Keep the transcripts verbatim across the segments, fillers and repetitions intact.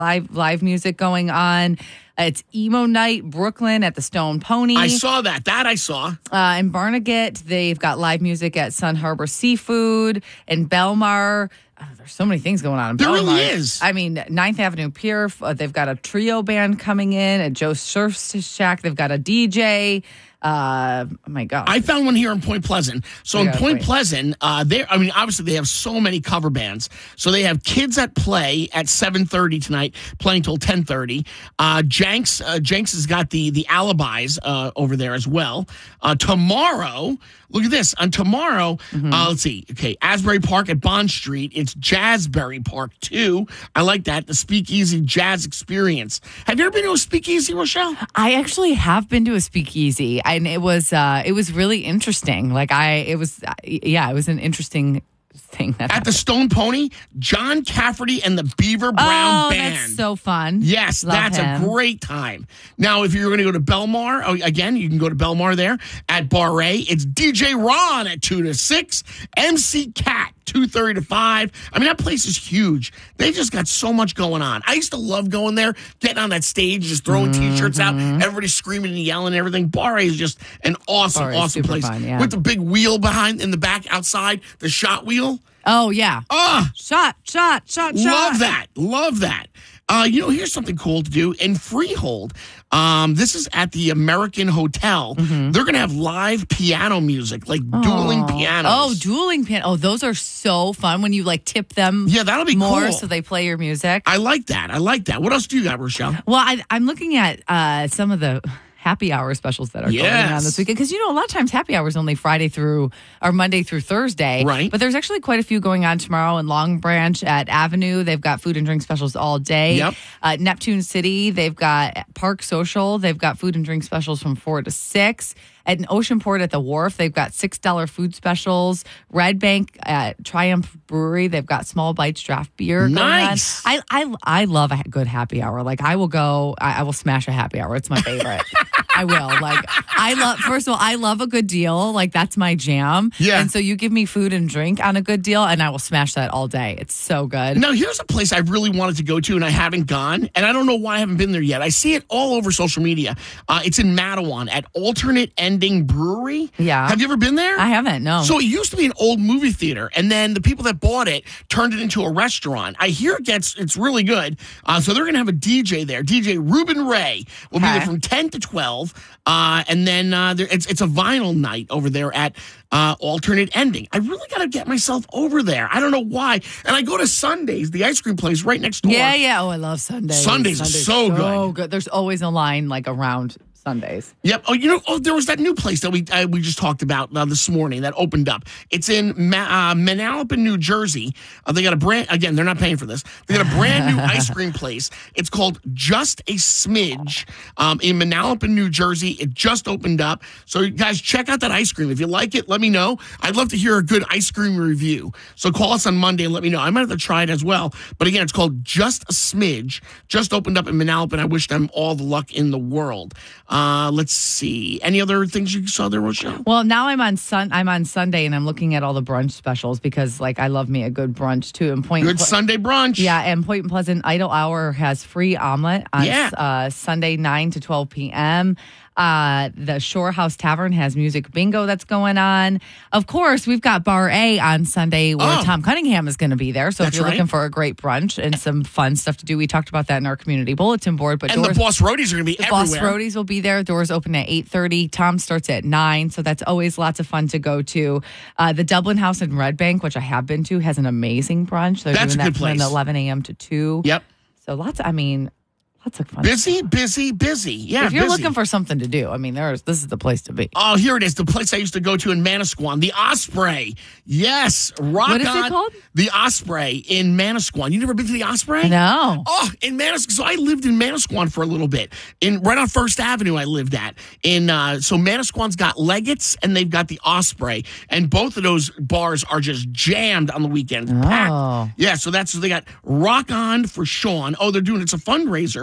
live live music going on. It's emo night, Brooklyn at the Stone Pony. I saw that. That I saw. Uh, in Barnegat, they've got live music at Sun Harbor Seafood and Belmar. Oh, there's so many things going on in There Belmar. really is. I mean, Ninth Avenue Pier, uh, they've got a trio band coming in. At Joe Surf Shack, they've got a D J. Uh, oh my God. I found one here in Point Pleasant. So I in gotta Point wait. Pleasant, uh, they I mean, obviously they have so many cover bands. So they have Kids at Play at seven thirty tonight, playing till ten thirty. Uh, Jenks, uh, Jenks has got the the Alibis uh, over there as well. Uh, tomorrow, look at this. On tomorrow, Mm-hmm. uh, let's see. Okay, Asbury Park at Bond Street. It's Jazzberry Park too. I like that. The Speakeasy Jazz Experience. Have you ever been to a Speakeasy, Rochelle? I actually have been to a speakeasy, and it was uh, it was really interesting. Like I, it was, uh, yeah, it was an interesting thing that At happened. the Stone Pony, John Cafferty and the Beaver Brown oh, Band. that's so fun. Yes, Love that's him. a great time. Now, if you're going to go to Belmar, oh, again, you can go to Belmar there at Bar A. It's D J Ron at two to six, M C Cat two thirty to five. I mean, that place is huge. They just got so much going on. I used to love going there, getting on that stage, just throwing Mm-hmm. T-shirts out, everybody screaming and yelling and everything. Bar A is just an awesome, Bar A is awesome super place. fun, yeah. With the big wheel behind in the back outside, the shot wheel. Oh yeah. Ah! Shot, shot, shot, shot. Love that. Love that. Uh, you know, here's something cool to do in Freehold. Um, this is at the American Hotel. Mm-hmm. They're going to have live piano music, like dueling pianos. Oh, dueling piano. Oh, those are so fun when you like tip them. Yeah, that'll be more cool. so they play your music. I like that. I like that. What else do you got, Rochelle? Well, I, I'm looking at uh, some of the happy hour specials that are going Yes. on this weekend. Because, you know, a lot of times happy hour is only Friday through or Monday through Thursday. Right. But there's actually quite a few going on tomorrow in Long Branch at Avenue. They've got food and drink specials all day. Yep. Uh, Neptune City, they've got Park Social. They've got food and drink specials from four to six. At an Oceanport at the Wharf, they've got six dollars food specials. Red Bank at Triumph Brewery, they've got small bites draft beer going Nice. on. I, I, I love a good happy hour. Like, I will go, I, I will smash a happy hour. It's my favorite. I will. Like, I love, first of all, I love a good deal. Like, that's my jam. Yeah. And so you give me food and drink on a good deal, and I will smash that all day. It's so good. Now, here's a place I really wanted to go to, and I haven't gone, and I don't know why I haven't been there yet. I see it all over social media. Uh, it's in Matawan at Alternate Ending Brewery. Yeah. Have you ever been there? I haven't, no. So it used to be an old movie theater, and then the people that bought it turned it into a restaurant. I hear it gets it's really good. Uh, so they're going to have a D J there. D J Ruben Ray will be Okay. there from ten to twelve, uh, and then uh, there, it's it's a vinyl night over there at uh, Alternate Ending. I really got to get myself over there. I don't know why. And I go to Sundays, the ice cream place right next door. Yeah, yeah. Oh, I love Sundays. Sundays are so good. So good. There's always a line like around Sundays. Yep. Oh, you know, oh, there was that new place that we uh, we just talked about uh, this morning that opened up. It's in Ma- uh, Manalapan, New Jersey. Uh, they got a brand again. They're not paying for this. They got a brand new ice cream place. It's called Just a Smidge um, in Manalapan, New Jersey. It just opened up. So you guys, check out that ice cream. If you like it, let me know. I'd love to hear a good ice cream review. So call us on Monday and let me know. I might have to try it as well. But again, it's called Just a Smidge. Just opened up in Manalapan. I wish them all the luck in the world. Uh, let's see. Any other things you saw there, Rochelle? Well, now I'm on sun. I'm on Sunday, and I'm looking at all the brunch specials because, like, I love me a good brunch too. And Point Good Ple- Sunday brunch. yeah, and Point Pleasant Idle Hour has free omelet on Yeah. uh, Sunday nine to twelve p.m. Uh, the Shore House Tavern has music bingo that's going on. Of course, we've got Bar A on Sunday where Oh. Tom Cunningham is going to be there. So That's if you're right. looking for a great brunch and some fun stuff to do, we talked about that in our community bulletin board. But And doors, the Boss Roadies are going to be the everywhere. Boss Roadies will be there. Doors open at eight thirty. Tom starts at nine, so that's always lots of fun to go to. Uh, the Dublin House in Red Bank, which I have been to, has an amazing brunch. They're That's doing a that good from place. eleven a.m. to two. Yep. So lots, I mean, lots of fun. Busy, busy, busy. Yeah, If you're busy. looking for something to do, I mean, there's this is the place to be. Oh, here it is. The place I used to go to in Manasquan, the Osprey. Yes, rock What is it on. called? The Osprey in Manasquan. You never been to the Osprey? No. Oh, in Manasquan. So I lived in Manasquan for a little bit. In right on First Avenue, I lived at. In uh, so Manasquan's got Leggett's and they've got the Osprey, and both of those bars are just jammed on the weekends. Oh. Packed. Yeah. So that's they got Rock On for Sean. Oh, they're doing it's a fundraiser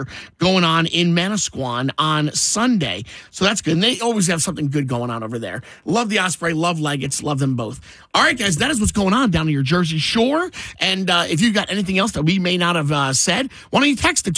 going on in Manasquan on Sunday. So that's good. And they always have something good going on over there. Love the Osprey, love Leggett's, love them both. All right, guys, that is what's going on down to your Jersey Shore. And uh, if you've got anything else that we may not have uh, said, why don't you text it